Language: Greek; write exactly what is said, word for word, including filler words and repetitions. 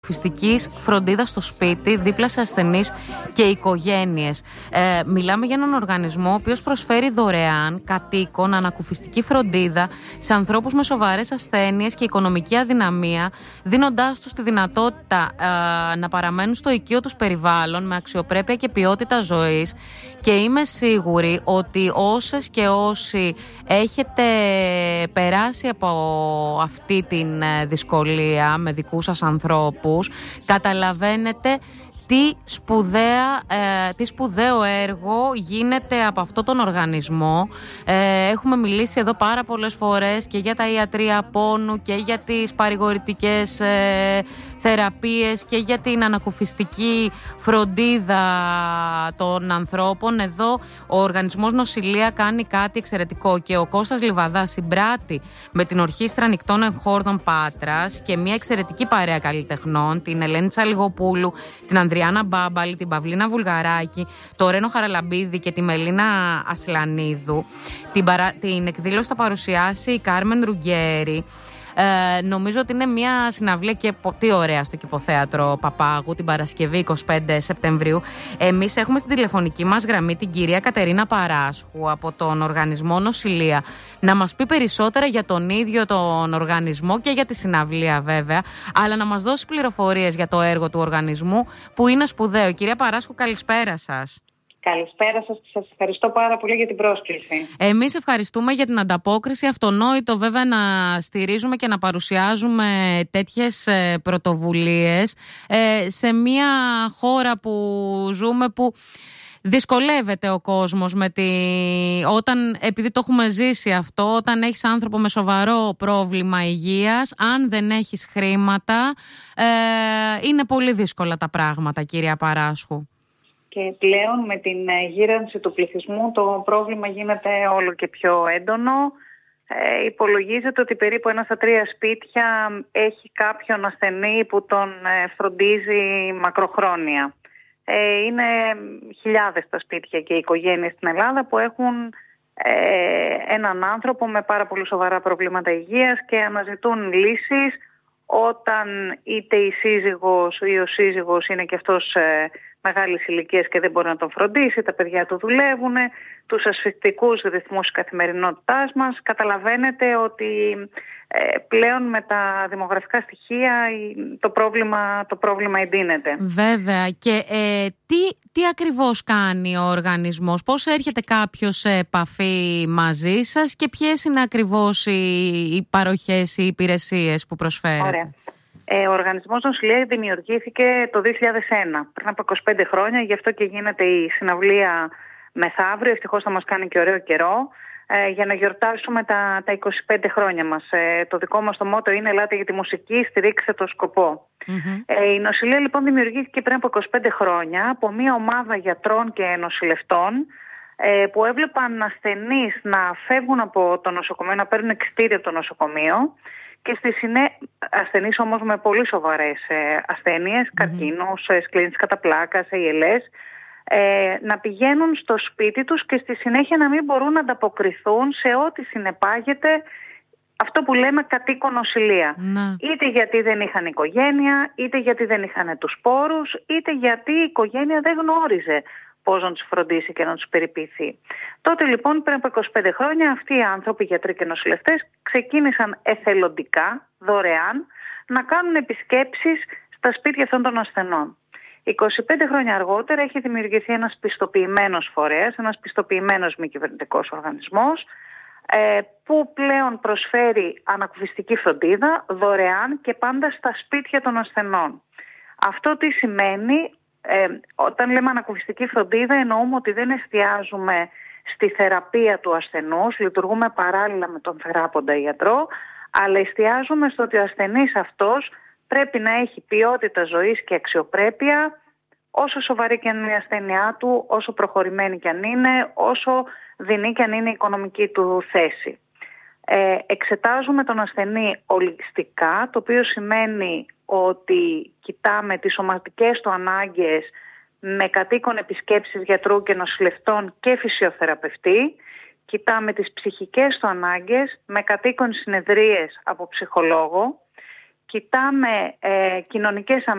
Φυστικής φροντίδας στο σπίτι, δίπλα σε ασθενείς και οικογένειες. Ε, μιλάμε για έναν οργανισμό ο οποίος προσφέρει δωρεάν κατοίκον ανακουφιστική φροντίδα σε ανθρώπους με σοβαρές ασθένειες και οικονομική αδυναμία, δίνοντάς τους τη δυνατότητα ε, να παραμένουν στο οικείο τους περιβάλλον με αξιοπρέπεια και ποιότητα ζωής. Και είμαι σίγουρη ότι όσες και όσοι έχετε περάσει από αυτή την δυσκολία με δικούς σας ανθρώπους, καταλαβαίνετε τι, σπουδαία, ε, τι σπουδαίο έργο γίνεται από αυτόν τον οργανισμό. Ε, έχουμε μιλήσει εδώ πάρα πολλές φορές και για τα ιατρεία πόνου και για τις παρηγορητικές ε, θεραπείες και για την ανακουφιστική φροντίδα των ανθρώπων. Εδώ ο οργανισμός Νοσηλεία κάνει κάτι εξαιρετικό και ο Κώστας Λιβαδάς συμπράττει με την Ορχήστρα Νικτών Εγχόρδων Πάτρας και μια εξαιρετική παρέα καλλιτεχνών, την Ελένη Τσαλιγοπούλου, την Ανδριάννα Μπάμπαλη, την Παυλίνα Βουλγαράκη, το Ρένο Χαραλαμπίδη και τη Μελίνα Ασλανίδου. Την, παρα... την εκδήλωση θα παρουσιάσει η Κάρμεν Ρουγκέρη. Ε, νομίζω ότι είναι μια συναυλία και τι ωραία στο Κηποθέατρο Παπάγου την Παρασκευή εικοστή πέμπτη Σεπτεμβρίου. Εμείς έχουμε στην τηλεφωνική μας γραμμή την κυρία Κατερίνα Παράσχου από τον οργανισμό Νοσηλεία να μας πει περισσότερα για τον ίδιο τον οργανισμό και για τη συναυλία βέβαια, αλλά να μας δώσει πληροφορίες για το έργο του οργανισμού που είναι σπουδαίο. Κυρία Παράσχου, καλησπέρα σας. Καλησπέρα σας, σας ευχαριστώ πάρα πολύ για την πρόσκληση. Εμείς ευχαριστούμε για την ανταπόκριση. Αυτονόητο βέβαια να στηρίζουμε και να παρουσιάζουμε τέτοιες πρωτοβουλίες σε μια χώρα που ζούμε που δυσκολεύεται ο κόσμος με τη... όταν, επειδή το έχουμε ζήσει αυτό, όταν έχεις άνθρωπο με σοβαρό πρόβλημα υγείας, αν δεν έχεις χρήματα, ε, είναι πολύ δύσκολα τα πράγματα, κυρία Παράσχου. Και πλέον με την γύρανση του πληθυσμού το πρόβλημα γίνεται όλο και πιο έντονο. Ε, υπολογίζεται ότι περίπου ένα στα τρία σπίτια έχει κάποιον ασθενή που τον φροντίζει μακροχρόνια. Ε, είναι χιλιάδες τα σπίτια και οι οικογένειες στην Ελλάδα που έχουν ε, έναν άνθρωπο με πάρα πολύ σοβαρά προβλήματα υγείας και αναζητούν λύσεις όταν είτε η σύζυγος ή ο σύζυγος είναι και αυτός ε, μεγάλης ηλικίας και δεν μπορεί να τον φροντίσει, τα παιδιά του δουλεύουν, τους ασφυκτικούς ρυθμούς της καθημερινότητάς μας. Καταλαβαίνετε ότι ε, πλέον με τα δημογραφικά στοιχεία το πρόβλημα, το πρόβλημα εντείνεται. Βέβαια. Και ε, τι, τι ακριβώς κάνει ο οργανισμός, πώς έρχεται κάποιος σε επαφή μαζί σας και ποιες είναι ακριβώς οι, οι παροχές, οι υπηρεσίες που προσφέρετε? Ωραία. Ο Οργανισμός Νοσηλεία δημιουργήθηκε το δύο χιλιάδες ένα, πριν από είκοσι πέντε χρόνια, γι' αυτό και γίνεται η συναυλία μεθαύριο. Ευτυχώς θα μας κάνει και ωραίο καιρό, ε, για να γιορτάσουμε τα, τα είκοσι πέντε χρόνια μας. Ε, το δικό μας το μότο είναι «Ελάτε για τη μουσική, στηρίξτε το σκοπό». Mm-hmm. Ε, η Νοσηλεία λοιπόν δημιουργήθηκε πριν από είκοσι πέντε χρόνια από μια ομάδα γιατρών και νοσηλευτών ε, που έβλεπαν ασθενείς να φεύγουν από το νοσοκομείο, να παίρνουν εξιτήριο από το νοσοκομείο, και στη συνέχεια ασθενείς όμως με πολύ σοβαρές ε, ασθένειες, mm-hmm. καρκίνους, ε, σκλήνης κατά πλάκα, έι ελ ες, ε, να πηγαίνουν στο σπίτι τους και στη συνέχεια να μην μπορούν να ανταποκριθούν σε ό,τι συνεπάγεται αυτό που λέμε κατοίκον νοσηλεία. Mm-hmm. Είτε γιατί δεν είχαν οικογένεια, είτε γιατί δεν είχαν τους πόρους, είτε γιατί η οικογένεια δεν γνώριζε πώς να τους φροντίσει και να τους περιποιηθεί. Τότε λοιπόν πριν από είκοσι πέντε χρόνια αυτοί οι άνθρωποι, γιατροί και νοσηλευτές, ξεκίνησαν εθελοντικά, δωρεάν, να κάνουν επισκέψεις στα σπίτια αυτών των ασθενών. είκοσι πέντε χρόνια αργότερα έχει δημιουργηθεί ένας πιστοποιημένος φορέας, ένας πιστοποιημένος μη κυβερνητικός οργανισμός, που πλέον προσφέρει ανακουφιστική φροντίδα δωρεάν και πάντα στα σπίτια των ασθενών. Αυτό τι σημαίνει? Ε, όταν λέμε ανακουφιστική φροντίδα εννοούμε ότι δεν εστιάζουμε στη θεραπεία του ασθενούς, λειτουργούμε παράλληλα με τον θεράποντα ιατρό, αλλά εστιάζουμε στο ότι ο ασθενής αυτός πρέπει να έχει ποιότητα ζωής και αξιοπρέπεια, όσο σοβαρή και αν είναι η ασθένειά του, όσο προχωρημένη και αν είναι, όσο δεινή και αν είναι η οικονομική του θέση. Ε, εξετάζουμε τον ασθενή ολιστικά, το οποίο σημαίνει ότι κοιτάμε τις σωματικές του ανάγκες με κατοίκον επισκέψεις γιατρού και νοσηλευτών και φυσιοθεραπευτή. Κοιτάμε τις ψυχικές του ανάγκες με κατοίκον συνεδρίες από ψυχολόγο κοιτάμε ε, κοινωνικές